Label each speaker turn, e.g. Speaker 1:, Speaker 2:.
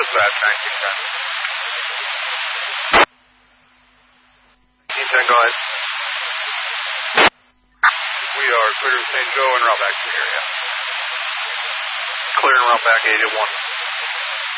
Speaker 1: that, 1910. 1910, go ahead. We are clear to St. Joe and route back to the area. Clear and route back 881.